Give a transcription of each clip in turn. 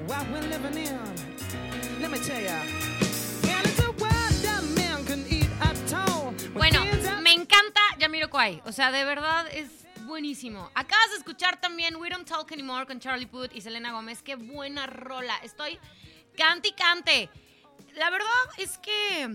what we're living in. Let me tell ya. And it's a world that man can eat at all. Bueno, me encanta Jamiroquai. O sea, de verdad es buenísimo. Acabas de escuchar también We Don't Talk Anymore con Charlie Puth y Selena Gómez. Qué buena rola. Estoy cante y cante. La verdad es que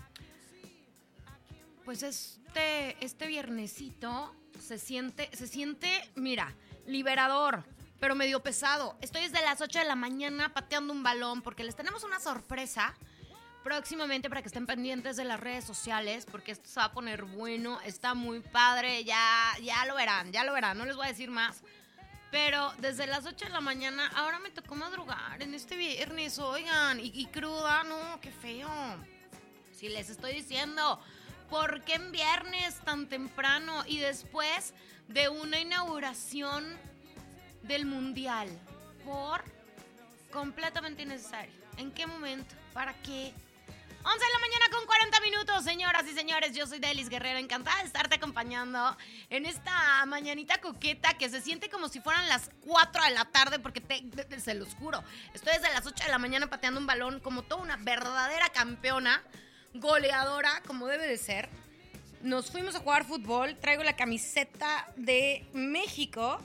pues este viernesito se siente, mira, liberador, pero medio pesado. Estoy desde las 8 de la mañana pateando un balón porque les tenemos una sorpresa próximamente para que estén pendientes de las redes sociales, porque esto se va a poner bueno, está muy padre, ya lo verán, no les voy a decir más. Pero desde las 8 de la mañana, ahora me tocó madrugar en este viernes, oigan, y cruda, no, qué feo. Sí, les estoy diciendo, ¿por qué en viernes tan temprano y después de una inauguración del Mundial? Por completamente innecesario. ¿En qué momento? ¿Para qué? 11 de la mañana con 40 minutos, señoras y señores. Yo soy Delis Guerrero, encantada de estarte acompañando en esta mañanita coqueta que se siente como si fueran las 4 de la tarde, porque se los juro, estoy desde las 8 de la mañana pateando un balón como toda una verdadera campeona, goleadora, como debe de ser. Nos fuimos a jugar fútbol, traigo la camiseta de México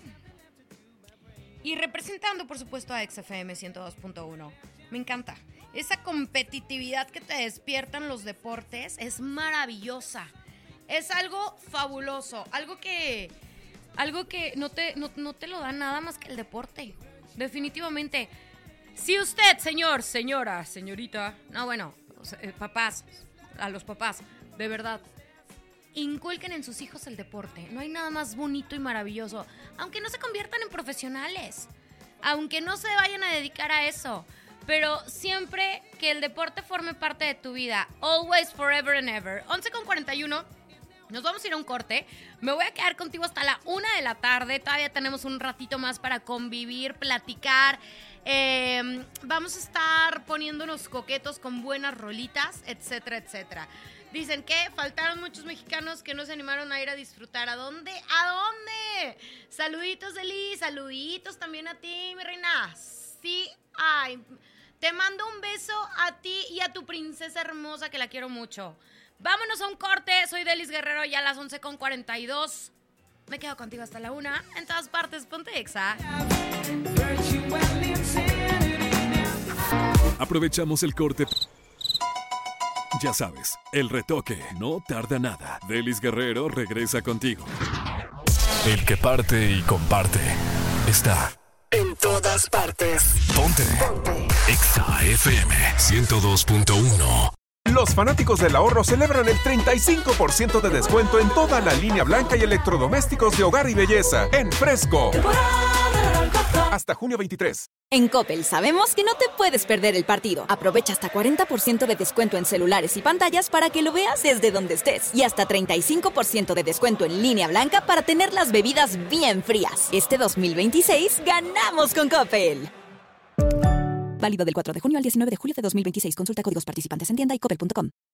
y representando, por supuesto, a XFM 102.1. Me encanta. Esa competitividad que te despiertan los deportes es maravillosa. Es algo fabuloso. Algo que no te lo da nada más que el deporte. Definitivamente. Si usted, señor, señora, señorita, no, bueno, papás, a los papás, de verdad, inculquen en sus hijos el deporte. No hay nada más bonito y maravilloso. Aunque no se conviertan en profesionales. Aunque no se vayan a dedicar a eso. Pero siempre que el deporte forme parte de tu vida. Always, forever and ever. 11:41. Nos vamos a ir a un corte. Me voy a quedar contigo hasta la 1 de la tarde. Todavía tenemos un ratito más para convivir, platicar. Vamos a estar poniéndonos coquetos con buenas rolitas, etcétera, etcétera. Dicen que faltaron muchos mexicanos que no se animaron a ir a disfrutar. ¿A dónde? ¿A dónde? Saluditos, Eli. Saluditos también a ti, mi reina. Sí, ay... Te mando un beso a ti y a tu princesa hermosa que la quiero mucho. Vámonos a un corte. Soy Delis Guerrero ya a las 11:42. Me quedo contigo hasta la 1. En todas partes, ponte Exa. Aprovechamos el corte. Ya sabes, el retoque no tarda nada. Delis Guerrero regresa contigo. El que parte y comparte está en todas partes. Ponte. Exa FM 102.1. Los fanáticos del ahorro celebran el 35% de descuento en toda la línea blanca y electrodomésticos de hogar y belleza en Fresco. Hasta junio 23. En Coppel sabemos que no te puedes perder el partido. Aprovecha hasta 40% de descuento en celulares y pantallas para que lo veas desde donde estés. Y hasta 35% de descuento en línea blanca para tener las bebidas bien frías. Este 2026 ganamos con Coppel. Válido del 4 de junio al 19 de julio de 2026. Consulta códigos participantes en tienda y coppel.com.